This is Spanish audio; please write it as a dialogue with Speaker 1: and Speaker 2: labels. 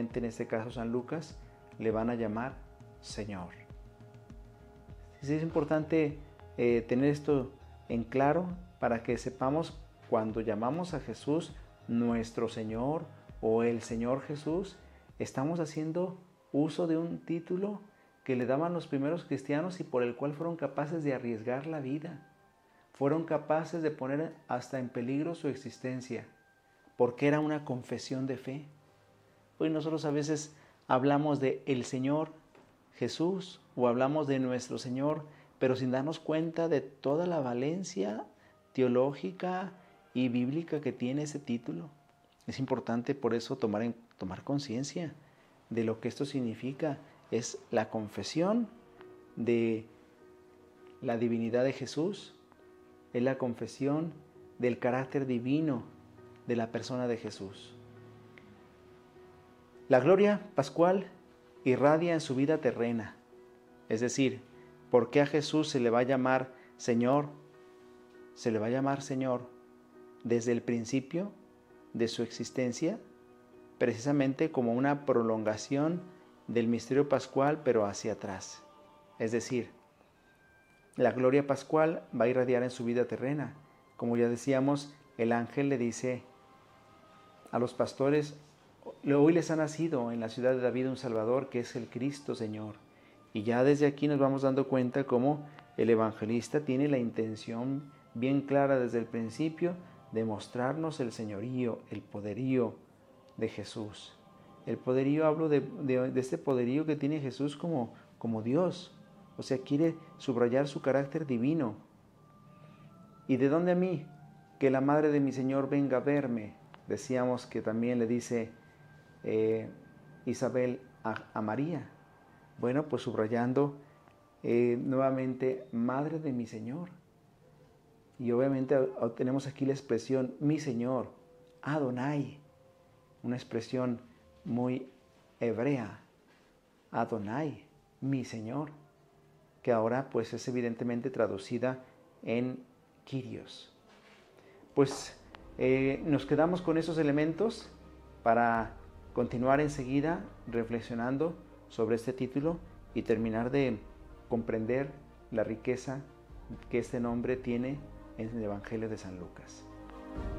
Speaker 1: concretamente en este caso San Lucas, le van a llamar Señor. Sí, es importante tener esto en claro para que sepamos cuando llamamos a Jesús nuestro Señor o el Señor Jesús, estamos haciendo uso de un título que le daban los primeros cristianos y por el cual fueron capaces de arriesgar la vida. Fueron capaces de poner hasta en peligro su existencia, porque era una confesión de fe. Hoy nosotros a veces hablamos de el Señor Jesús o hablamos de nuestro Señor, pero sin darnos cuenta de toda la valencia teológica y bíblica que tiene ese título. Es importante por eso tomar conciencia de lo que esto significa. Es la confesión de la divinidad de Jesús, es la confesión del carácter divino de la persona de Jesús. La gloria pascual irradia en su vida terrena, es decir, ¿por qué a Jesús se le va a llamar Señor? Se le va a llamar Señor desde el principio de su existencia, precisamente como una prolongación del misterio pascual, pero hacia atrás. Es decir, la gloria pascual va a irradiar en su vida terrena. Como ya decíamos, el ángel le dice a los pastores, hoy les ha nacido en la ciudad de David un Salvador, que es el Cristo Señor. Y ya desde aquí nos vamos dando cuenta cómo el evangelista tiene la intención bien clara desde el principio de mostrarnos el señorío, el poderío de Jesús. El poderío, hablo de este poderío que tiene Jesús como Dios. O sea, quiere subrayar su carácter divino. ¿Y de dónde a mí? Que la madre de mi Señor venga a verme. Decíamos que también le dice Isabel a María. Bueno, pues subrayando nuevamente, madre de mi Señor. Y obviamente tenemos aquí la expresión mi Señor, Adonai, una expresión muy hebrea, Adonai, mi Señor, que ahora pues es evidentemente traducida en Kyrios. Pues nos quedamos con esos elementos para continuar enseguida reflexionando sobre este título y terminar de comprender la riqueza que este nombre tiene en el Evangelio de San Lucas.